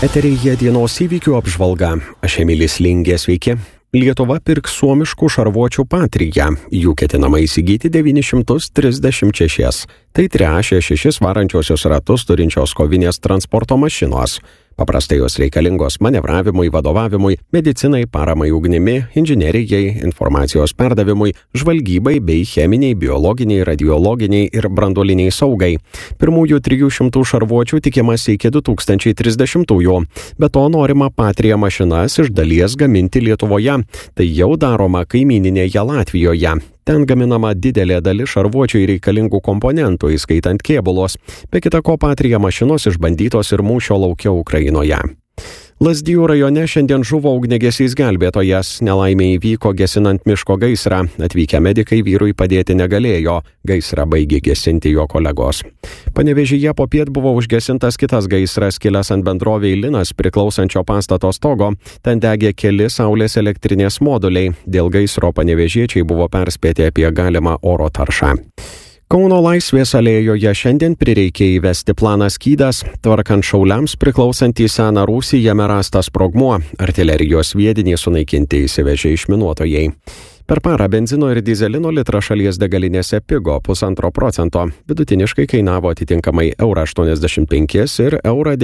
Eteryje dienos įvykių apžvalga. Aš Emilis Lingė, sveiki. Lietuva pirks suomiškų šarvuočių Patriją. Jų ketinama įsigyti 936. Tai trečia 6 varančiosios ratus turinčios kovinės transporto mašinos. Paprastai jos reikalingos manevravimui, vadovavimui, medicinai, paramai ugnimi, inžinerijai, informacijos perdavimui, žvalgybai bei cheminiai, biologiniai, radiologiniai ir branduoliniai saugai. Pirmųjų 300 šarvuočių tikimasi iki 2030-ųjų. Be to norima Patria mašinas iš dalies gaminti Lietuvoje. Tai jau daroma kaimyninėje Latvijoje. Ten gaminama didelė dalis šarvuočiui reikalingų komponentų, įskaitant kėbulos. Be kita ko, Patria mašinos išbandytos ir mūšio lauke Ukrainoje. Lazdijų rajone šiandien žuvo ugniagesys gelbėtojas. Nelaimė įvyko gesinant miško gaisrą. Atvykę medikai vyrui padėti negalėjo. Gaisrą baigė gesinti jo kolegos. Panevėžyje popiet buvo užgesintas kitas gaisras, kilęs ant bendrovei Linas priklausančio pastato stogo. Ten degė keli saulės elektrinės moduliai. Dėl gaisro panevėžiečiai buvo perspėti apie galimą oro taršą. Kauno Laisvės alėjoje šiandien prireikė įvesti planą Skydas. Tvarkant šauliams priklausantį seną rūsį jame rastas sprogmuo. Artilerijos sviedinį sunaikinti įsivežė išminuotojai. Per parą benzino ir dyzelino litrą šalies degalinėse pigo 1,5%. Vidutiniškai kainavo atitinkamai €1,85 ir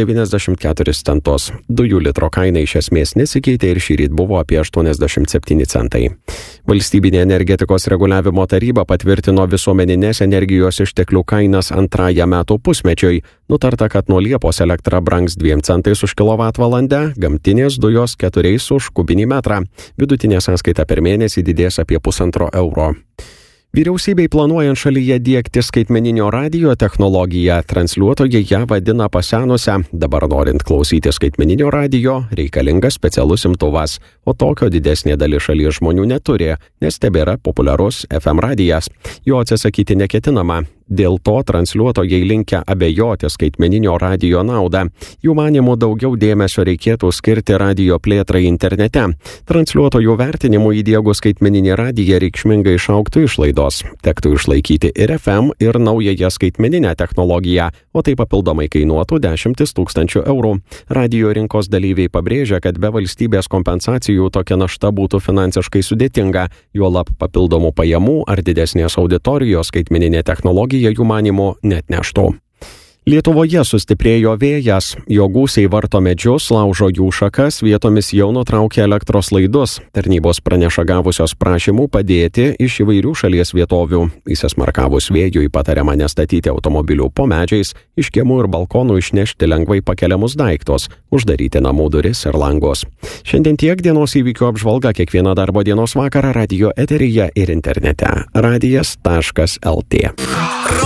€1,94. Dujų litro kaina iš esmės nesikeitė ir šįryt buvo apie 87 centai. Valstybinė energetikos reguliavimo taryba patvirtino visuomeninės energijos išteklių kainas antrajam metų pusmečiui. Nutarta, kad nuo Liepos elektra brangs 2 centais už kilovatvalandę, gamtinės dujos 4 už kubinį metrą. Vidutinė sąskaita per mėnesį didės apie €1,5. Vyriausybei planuojant šalyje diegti skaitmeninio radijo technologiją, transliuotojai ją vadina pasenusią. Dabar norint klausyti skaitmeninio radijo, reikalingas specialus imtuvas, o tokio didesnė dalis šalies žmonių neturi, nes tebėra populiarus FM radijas. Jo atsisakyti neketinama. Dėl to transliuotojai linkę abejoti skaitmeninio radijo naudą. Jų manymų daugiau dėmesio reikėtų skirti radijo plėtrai internete. Transliuotojų vertinimų įdiegus skaitmeninį radiją reikšmingai išaugtų išlaidos. Tektų išlaikyti ir FM, ir naująją skaitmeninę technologiją, o tai papildomai kainuotų dešimtis tūkstančių eurų. Radijo rinkos dalyviai pabrėžia, kad be valstybės kompensacijų tokia našta būtų finansiškai sudėtinga, juolab papildomų pajamų ar didesnės auditorijos skaitmeninė technologija jų manymų net neštų. Lietuvoje sustiprėjo vėjas, jo gūsiai varto medžius, laužo jų šakas, vietomis jau nutraukė elektros laidus. Tarnybos praneša gavusios prašymų padėti iš įvairių šalies vietovių. Įsismarkavus vėjui patariama nestatyti automobilių po medžiais, iš kiemų ir balkonų išnešti lengvai pakeliamus daiktus, uždaryti namų duris ir langus. Šiandien tiek dienos įvykių apžvalga kiekvieną darbo dienos vakarą radijo eteryje ir internete. radijas.lt